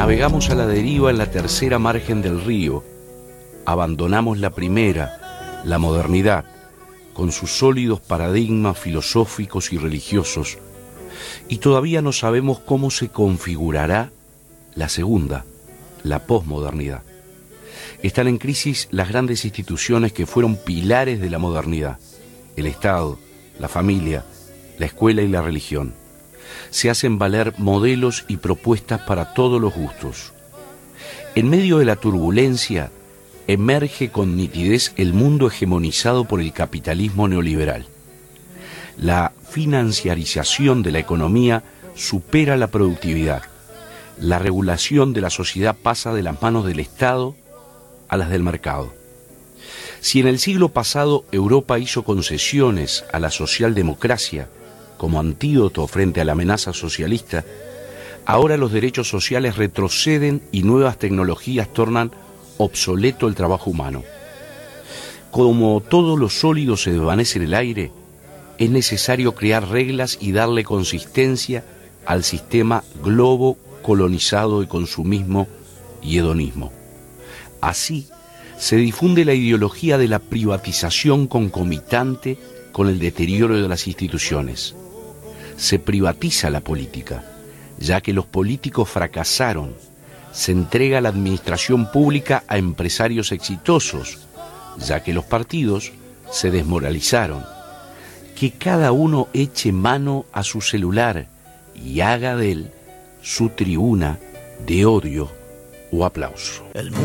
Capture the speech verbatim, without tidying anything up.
Navegamos a la deriva en la tercera margen del río, abandonamos la primera, la modernidad, con sus sólidos paradigmas filosóficos y religiosos, y todavía no sabemos cómo se configurará la segunda, la posmodernidad. Están en crisis las grandes instituciones que fueron pilares de la modernidad: el Estado, la familia, la escuela y la religión. Se hacen valer modelos y propuestas para todos los gustos. En medio de la turbulencia, emerge con nitidez el mundo hegemonizado por el capitalismo neoliberal. La financiarización de la economía supera la productividad. La regulación de la sociedad pasa de las manos del Estado a las del mercado. Si en el siglo pasado Europa hizo concesiones a la socialdemocracia como antídoto frente a la amenaza socialista, ahora los derechos sociales retroceden y nuevas tecnologías tornan obsoleto el trabajo humano. Como todo lo sólido se desvanece en el aire, es necesario crear reglas y darle consistencia al sistema globo colonizado de consumismo y hedonismo. Así se difunde la ideología de la privatización concomitante con el deterioro de las instituciones. Se privatiza la política, ya que los políticos fracasaron. Se entrega la administración pública a empresarios exitosos, ya que los partidos se desmoralizaron. Que cada uno eche mano a su celular y haga de él su tribuna de odio o aplauso. El